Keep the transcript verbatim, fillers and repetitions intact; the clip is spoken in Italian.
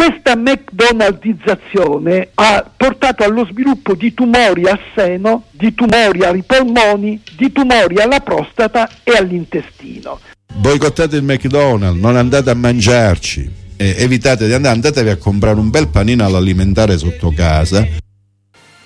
Questa McDonaldizzazione ha portato allo sviluppo di tumori al seno, di tumori ai polmoni, di tumori alla prostata e all'intestino. Boicottate il McDonald's, non andate a mangiarci, eh, evitate di andare, andatevi a comprare un bel panino all'alimentare sotto casa,